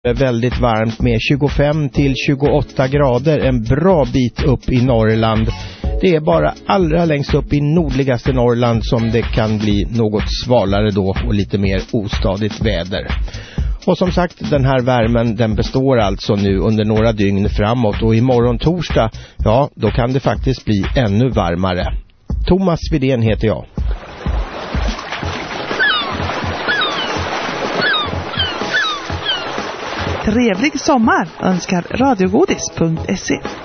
Väldigt varmt med 25 till 28 grader, en bra bit upp i Norrland. Det är bara allra längst upp i nordligaste Norrland som det kan bli något svalare då och lite mer ostadigt väder. Och som sagt, den här värmen den består alltså nu under några dygn framåt, och imorgon torsdag, ja, då kan det faktiskt bli ännu varmare. Thomas Widén heter jag. Trevlig sommar önskar radiogodis.se.